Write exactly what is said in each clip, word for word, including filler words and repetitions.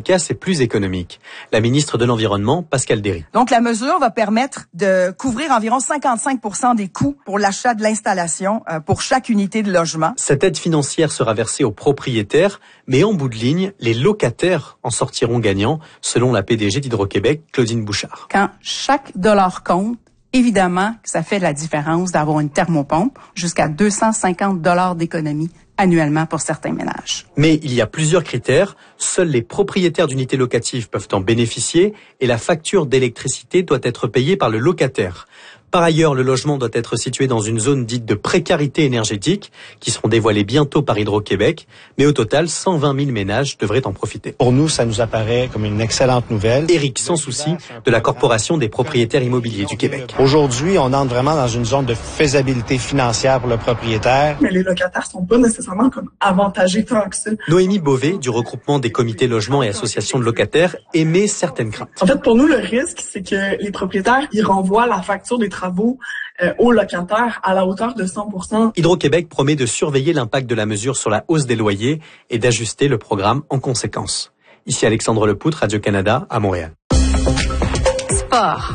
efficace et plus économique. La ministre de l'Environnement, Pascale Derry. Donc, la mesure va permettre de couvrir environ cinquante-cinq pour cent des coûts pour l'achat de l'installation euh, pour chaque unité de logement. Cette aide financière sera versée aux propriétaires, mais en bout de ligne, les locataires en sortiront gagnants, selon la P D G d'Hydro-Québec, Claudine Bouchard. Quand chaque dollar compte, évidemment que ça fait la différence d'avoir une thermopompe, jusqu'à deux cent cinquante dollars d'économie annuellement pour certains ménages. Mais il y a plusieurs critères. Seuls les propriétaires d'unités locatives peuvent en bénéficier et la facture d'électricité doit être payée par le locataire. Par ailleurs, le logement doit être situé dans une zone dite de précarité énergétique qui seront dévoilées bientôt par Hydro-Québec. Mais au total, cent vingt mille ménages devraient en profiter. Pour nous, ça nous apparaît comme une excellente nouvelle. Éric Sans-Souci de la Corporation des propriétaires immobiliers du Québec. Aujourd'hui, on entre vraiment dans une zone de faisabilité financière pour le propriétaire. Mais les locataires sont pas nécessairement comme avantagés tant que ça. Noémie Beauvais, du regroupement des comités logements et associations de locataires, émet certaines craintes. En fait, pour nous, le risque, c'est que les propriétaires, ils renvoient la facture des travaux euh, aux locataires à la hauteur de cent pour cent. Hydro-Québec promet de surveiller l'impact de la mesure sur la hausse des loyers et d'ajuster le programme en conséquence. Ici Alexandre Lepoutre, Radio-Canada, à Montréal. Sport.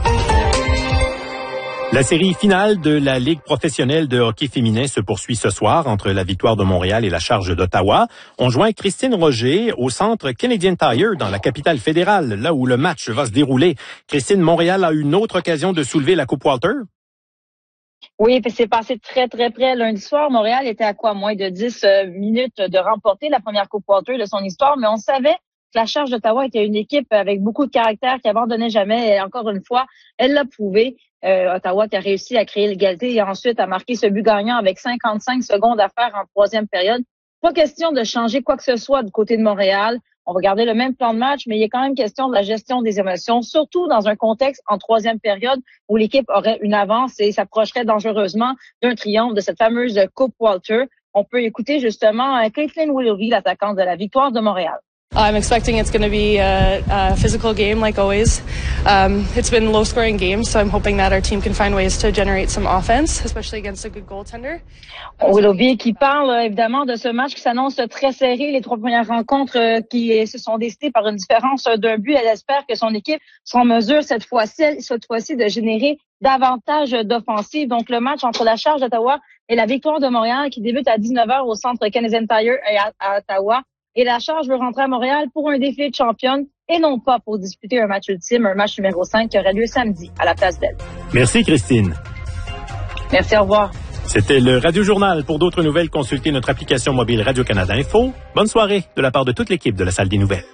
La série finale de la Ligue professionnelle de hockey féminin se poursuit ce soir entre la Victoire de Montréal et la Charge d'Ottawa. On joint Christine Roger au centre Canadian Tire dans la capitale fédérale, là où le match va se dérouler. Christine, Montréal a une autre occasion de soulever la Coupe Walter? Oui, puis c'est passé très, très près. Lundi soir, Montréal était à quoi? Moins de dix minutes de remporter la première Coupe Walter de son histoire, mais on savait que la Charge d'Ottawa était une équipe avec beaucoup de caractère qui abandonnait jamais. Et encore une fois, elle l'a prouvé. Euh, Ottawa qui a réussi à créer l'égalité et ensuite à marquer ce but gagnant avec cinquante-cinq secondes à faire en troisième période. Pas question de changer quoi que ce soit du côté de Montréal. On va garder le même plan de match, mais il y a quand même question de la gestion des émotions, surtout dans un contexte en troisième période où l'équipe aurait une avance et s'approcherait dangereusement d'un triomphe de cette fameuse Coupe Walter. On peut écouter justement Caitlin Willoughby, l'attaquante de la Victoire de Montréal. I'm expecting it's going to be a, a physical game like always. Um, it's been low-scoring games, so I'm hoping that our team can find ways to generate some offense, especially against a good goaltender. Willoughby qui parle évidemment de ce match qui s'annonce très serré. Les trois premières rencontres euh, qui se sont décidées par une différence d'un but. Elle espère que son équipe sera en mesure cette fois-ci, cette fois-ci de générer davantage d'offensives. Donc le match entre la Charge d'Ottawa et la Victoire de Montréal qui débute à dix-neuf heures au centre Canadian Tire à, à Ottawa. Et la Charge veut rentrer à Montréal pour un défilé de championne et non pas pour disputer un match ultime, un match numéro cinq qui aurait lieu samedi à la Place Belle. Merci Christine. Merci, au revoir. C'était le Radio Journal. Pour d'autres nouvelles, consultez notre application mobile Radio-Canada Info. Bonne soirée de la part de toute l'équipe de la Salle des Nouvelles.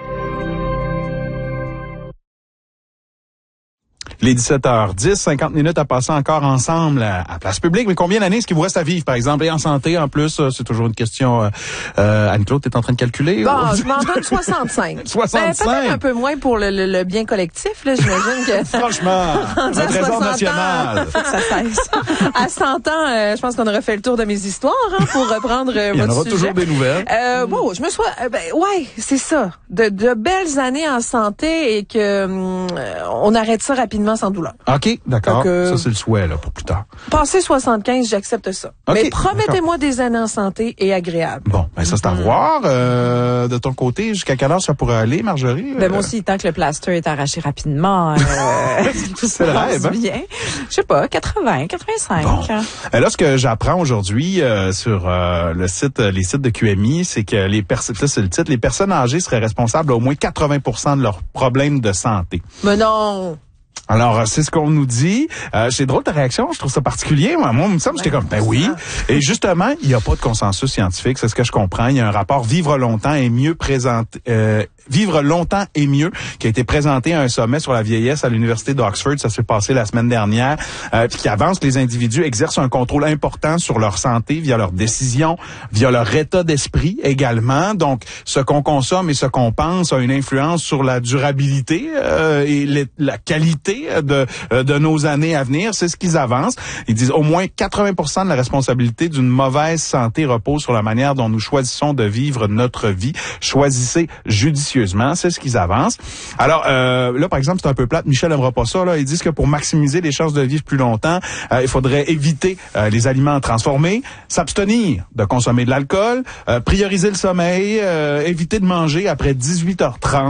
Les dix-sept heures dix, cinquante minutes à passer encore ensemble à, à Place Publique. Mais combien d'années est-ce qu'il vous reste à vivre, par exemple? Et en santé, en plus, c'est toujours une question... Euh, Anne-Claude, t'es en train de calculer? Bon, je m'en donne soixante-cinq. soixante-cinq? Ben, peut-être un peu moins pour le, le, le bien collectif, là, j'imagine que... Franchement, un trésor national. Faut que ça cesse. À cent ans, euh, je pense qu'on aurait fait le tour de mes histoires, hein, pour reprendre euh, votre sujet. Il y en aura toujours des nouvelles. Euh, bon, je me sois... Euh, ben, ouais, c'est ça. De, de belles années en santé et que euh, on arrête ça rapidement sans douleur. OK, d'accord. Donc, euh, ça, c'est le souhait, là, pour plus tard. Passé soixante-quinze, j'accepte ça. Okay, mais promettez-moi des années en santé et agréables. Bon, ben ça, c'est à mm-hmm. voir. Euh, de ton côté, jusqu'à quelle heure ça pourrait aller, Marjorie? Ben, moi aussi, tant que le plaster est arraché rapidement, euh, tout c'est le rêve, hein? Bien. Je sais pas, quatre-vingts, quatre-vingt-cinq. Bon. Euh, là, ce que j'apprends aujourd'hui euh, sur euh, le site, les sites de Q M I, c'est que les personnes, c'est le titre, les personnes âgées seraient responsables à au moins quatre-vingts pour cent de leurs problèmes de santé. Mais non! Alors, c'est ce qu'on nous dit. Euh, c'est drôle ta réaction, je trouve ça particulier. Moi, moi il me semble, j'étais comme, ben oui. Et justement, il n'y a pas de consensus scientifique, c'est ce que je comprends. Il y a un rapport Vivre longtemps et mieux présenté, euh, Vivre longtemps et mieux, qui a été présenté à un sommet sur la vieillesse à l'Université d'Oxford. Ça s'est passé la semaine dernière. Euh, puis qui avance que les individus exercent un contrôle important sur leur santé via leurs décisions, via leur état d'esprit également. Donc, ce qu'on consomme et ce qu'on pense a une influence sur la durabilité euh, et les, la qualité de, de nos années à venir. C'est ce qu'ils avancent. Ils disent au moins quatre-vingts pour cent de la responsabilité d'une mauvaise santé repose sur la manière dont nous choisissons de vivre notre vie. Choisissez judicieusement. C'est ce qu'ils avancent. Alors, euh, là, par exemple, c'est un peu plate. Michel n'aimera pas ça. Là. Ils disent que pour maximiser les chances de vivre plus longtemps, euh, il faudrait éviter euh, les aliments transformés, s'abstenir de consommer de l'alcool, euh, prioriser le sommeil, euh, éviter de manger après dix-huit heures trente.